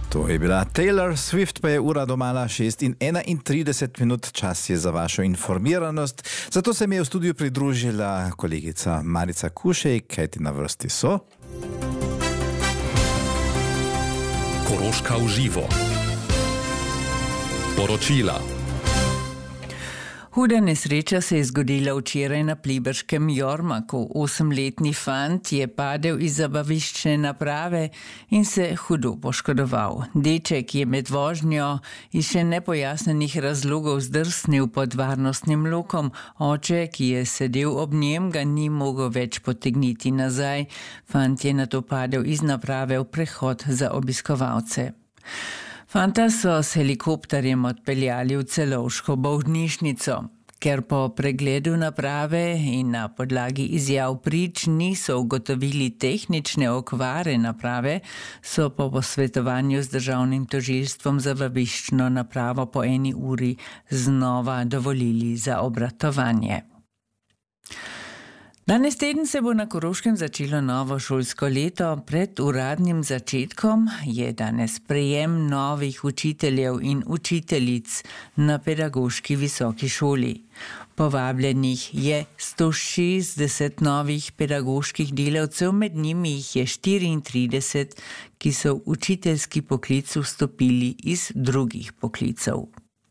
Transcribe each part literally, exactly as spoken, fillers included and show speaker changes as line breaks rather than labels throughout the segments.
To je bila Taylor Swift, pa je ura domala šest in enaintrideset minut, čas je za vašo informiranost. Zato se mi je v studiu pridružila kolegica Marica Kušej, kajti na vrsti so...
Koroška v živo. Poročila.
Huda nesreča se je zgodila včeraj na pliberškem Jormaku. Osemletni fant je padel iz zabaviščne naprave in se hudo poškodoval. Deček je med vožnjo iz še nepojasnenih razlogov zdrsnil pod varnostnim lokom. Oče, ki je sedel ob njem, ga ni mogel več potegniti nazaj. Fant je nato padel iz naprave v prehod za obiskovalce. Fanta so s helikopterjem odpeljali v Celovško bolnišnico. Ker po pregledu naprave in na podlagi izjav prič niso ugotovili tehnične okvare naprave, so po posvetovanju z državnim tožilstvom zabaviščno napravo po eni uri znova dovolili za obratovanje. Danes teden se bo na Koroškem začelo novo šolsko leto. Pred uradnim začetkom je danes prejem novih učiteljev in učiteljic na pedagoški visoki šoli. Povabljenih je sto šestdeset novih pedagoških delavcev, med njimi jih je štiriintrideset, ki so v učiteljski poklic vstopili iz drugih poklicev.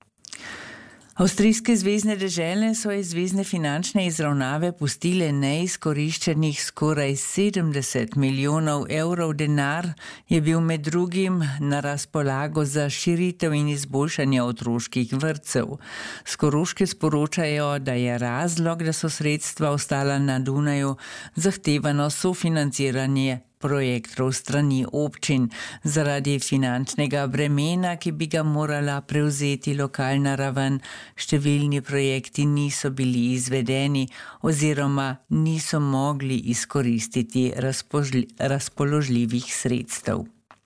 Avstrijske zvezne dežele so iz zvezne finančne izravnave pustile neizkoriščenih skoraj sedemdeset milijonov evrov. Denar je bil med drugim na razpolago za širitev in izboljšanje otroških vrtcev. S Koroške sporočajo, da je razlog, da so sredstva ostala na Dunaju, zahtevano sofinanciranje projektov strani občin. Zaradi finančnega bremena, ki bi ga morala prevzeti lokalna raven, številni projekti niso bili izvedeni oziroma niso mogli izkoristiti razpoložljivih sredstev.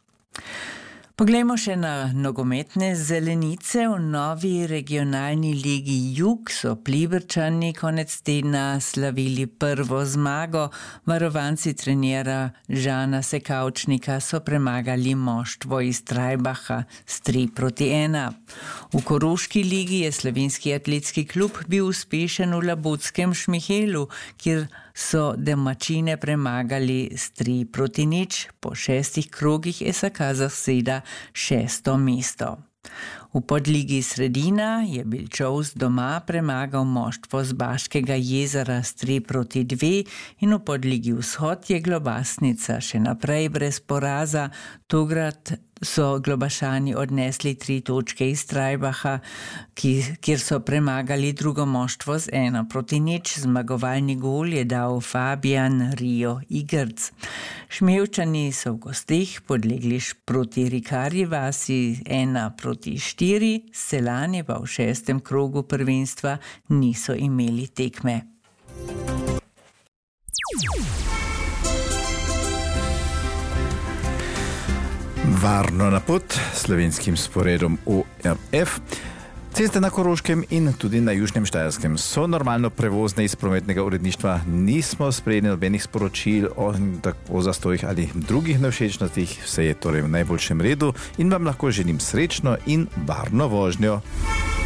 Poglejmo še na nogometne zelenice. V novi regionalni ligi Jug so Pliberčani konec tedna slavili prvo zmago. Varovanci trenera Žana Sekavčnika so premagali moštvo iz Trajbacha s tri proti ena. V Koroški ligi je Slovenski atletski klub bil uspešen v Labotskem Šmihelu, kjer so domačine premagali s tri proti nič. Po šestih krogih es a ka zaseda šesto mesto. V podligi Sredina je Bilčovs doma premagal moštvo z Baškega jezera s tri proti dve in v podligi Vzhod je Globasnica še naprej brez poraza. Tokrat so Globašani odnesli tri točke iz Trajbacha, kjer so premagali drugo moštvo z ena proti nič. Zmagovalni gol je dal Fabijan Rio Igrc. Šmevčani so v gosteh podlegli proti Rikarji vasi ena proti štiri, Selani pa v šestem krogu prvenstva niso imeli tekme.
Varno na pot slovenskim sporedom O R F. Ceste na Koroškem in tudi na Južnem Štajerskem so normalno prevozne. Iz prometnega uredništva nismo sprejeli nobenih sporočil o, o zastojih ali drugih nevšečnostih. Vse je torej v najboljšem redu in vam lahko želim srečno in varno vožnjo.